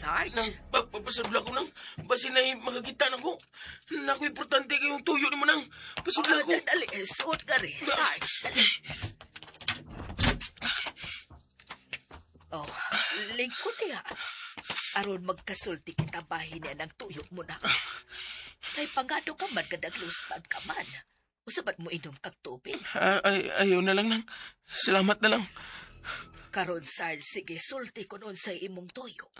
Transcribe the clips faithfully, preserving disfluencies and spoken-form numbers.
Sarge. Nang papasabla ko nang basin na makakita na ko. Naku, importante kayong tuyo ni mo nang pasabla ko. Oh, dali, suot ka rin, Sarge. Dali. Oh, lingkod niya. Aron magkasulti kita bahin niya ng tuyo mo na. Kay pangado ka man kadaglustan ka man. Usabat mo inom kag tubig. Ah, ay, ayaw na lang nang. Salamat na lang. Karon, Sarge, sige, sulti ko noon sa imong tuyo.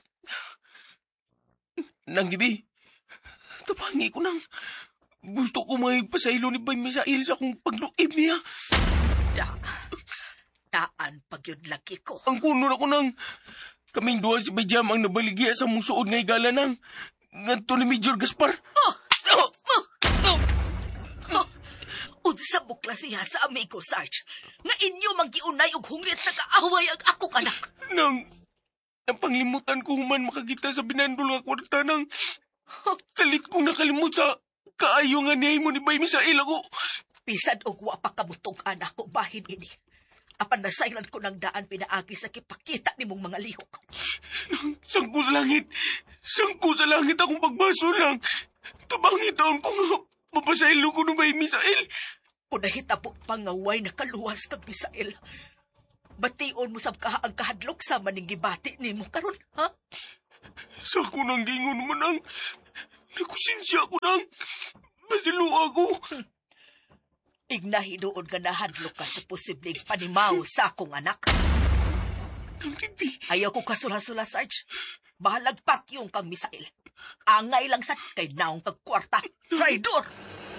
Nang gibi, tapangi ko nang. Gusto ko may pasaylo ni Bay Misael sa akong pagluib niya. Da, daan pagyud laki ko. Ang kuno na ko nang. Kaming duha si Bayjam ang nabaligya sa musuod nga igala nang. Nganto ni Major Gaspar. Oh! Oh! Oh! Oh! Oh! Unsa bukla siya sa amigo, Sarge. Nga inyo maggiunay og hungit sa kaaway ang akong anak. Nang, napanglimutan ko human makakita sa binandol nga kwarta nang. Kalit kong nakalimut sa kaayo nga niyay mo ni Bay Misael ako. Pisad og wa pa kabutong anak ko bahin ini. Apan nasaylan ko ng daan pinaagi sa kipakita ni mong mga lihok. Sangko sa langit. Sangko sa langit akong pagbaso lang. Tabangi taon ko nga. Mapasaylo ko ng Bay Misael. Kung nahitabo pangaway na kaluwas kag Misael, bation mo sa kahaang kahadlok sa maning gibati ni mo karon, ha? Sa ko nang gingon mo nang. Nakusensya ko nang. Basilo ako. Hmm. Ignahi doon nga nahadlok ka sa posibleng panimaw sa akong anak. Nang tibi. Ayaw ko kasula-sula, Sarge. Bahalag pakyong kang Misael. Angay lang sa kay naong kag kwarta. Traidor!